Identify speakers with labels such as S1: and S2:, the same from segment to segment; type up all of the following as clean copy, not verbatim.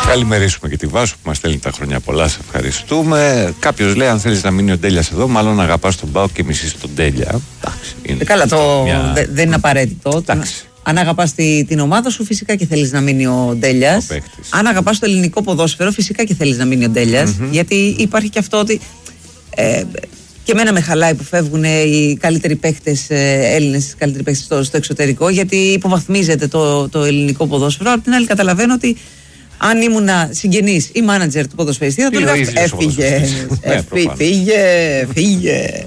S1: Καλημερίσουμε και τη Βάσο που μας στέλνει τα χρόνια πολλά. Σε ευχαριστούμε. Κάποιος λέει: αν θέλεις να μείνει ο Ντέλιας εδώ, μάλλον αγαπάς τον ΠΑΟΚ και μισείς τον Ντέλια.
S2: Καλά, δεν είναι απαραίτητο. Αν αγαπάς την ομάδα σου, φυσικά και θέλεις να μείνει ο Ντέλιας. Αν αγαπάς το ελληνικό ποδόσφαιρο, φυσικά και θέλεις να μείνει ο Ντέλιας. Γιατί υπάρχει και αυτό ότι. Και εμένα με χαλάει που φεύγουν οι καλύτεροι παίχτες Έλληνες, οι καλύτεροι παίχτες στο εξωτερικό, γιατί υποβαθμίζεται το ελληνικό ποδόσφαιρο. Απ' την άλλη, καταλαβαίνω ότι αν ήμουνα συγγενής ή μάνατζερ του ποδοσφαιριστή, θα του έλεγα: φύγε.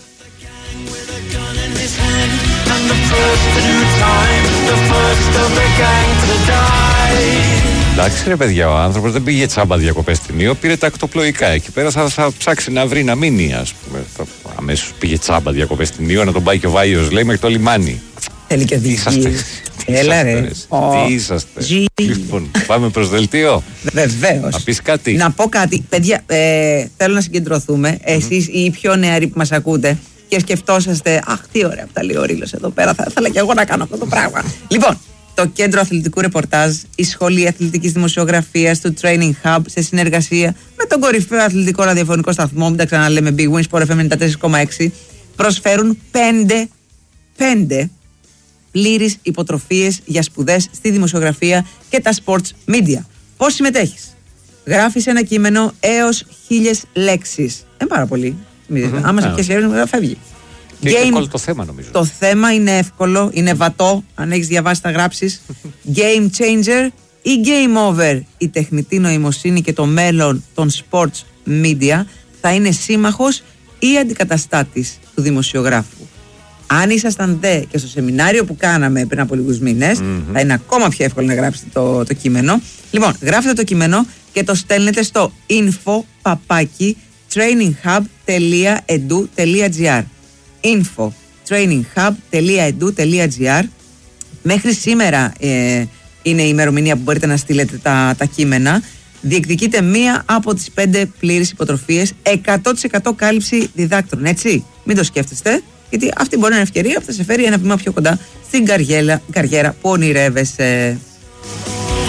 S1: Εντάξει ρε παιδιά, ο άνθρωπος δεν πήγε τσάμπα διακοπές στην Ήο, πήρε τα ακτοπλοϊκά. Εκεί πέρα θα ψάξει να βρει να μείνει, ας πούμε. Αμέσως πήγε τσάμπα διακοπές στην Ήο, να τον πάει και ο Βάιος, λέει, μέχρι το λιμάνι.
S2: Θέλει και δίκη.
S1: Έλα ρε. Τι είσαστε. Λοιπόν, πάμε προς δελτίο.
S2: Βεβαίως.
S1: Να πεις κάτι.
S2: Να πω κάτι. Παιδιά, θέλω να συγκεντρωθούμε. Εσείς οι πιο νεαροί που μας ακούτε και σκεφτόσαστε, αχ, τι ωραία που τα λέει ο Ρήλος εδώ πέρα. Θα ήθελα και εγώ να κάνω αυτό το πράγμα. Λοιπόν, το Κέντρο Αθλητικού Ρεπορτάζ, η Σχολή Αθλητικής Δημοσιογραφίας του Training Hub, σε συνεργασία με τον κορυφαίο αθλητικό ραδιοφωνικό σταθμό, μην τα ξαναλέμε, Big Win Sport FM 94,6, προσφέρουν 5 πλήρεις υποτροφίες για σπουδές στη δημοσιογραφία και τα sports media. Πώς συμμετέχεις? Γράφεις ένα κείμενο έως 1000 λέξεις. Πάρα πολύ. Άμα σε πιάσει φεύγει.
S1: Και είναι εύκολο το θέμα, νομίζω.
S2: Το θέμα είναι εύκολο, είναι βατό. Αν έχεις διαβάσει, θα γράψεις. Game changer ή game over. Η τεχνητή νοημοσύνη και το μέλλον των sports media θα είναι σύμμαχος ή αντικαταστάτης του δημοσιογράφου. Αν ήσασταν δε και στο σεμινάριο που κάναμε πριν από λίγους μήνες, θα είναι ακόμα πιο εύκολο να γράψετε το κείμενο. Λοιπόν, γράφετε το κείμενο και το στέλνετε στο info@traininghub.edu.gr info@traininghub.edu.gr. Μέχρι σήμερα είναι η ημερομηνία που μπορείτε να στείλετε τα κείμενα. Διεκδικείτε μία από τις 5 πλήρεις υποτροφίες, 100% κάλυψη διδάκτρων, έτσι. Μην το σκέφτεστε, γιατί αυτή μπορεί να είναι ευκαιρία που θα σε φέρει ένα βήμα πιο κοντά στην καριέρα που ονειρεύεσαι.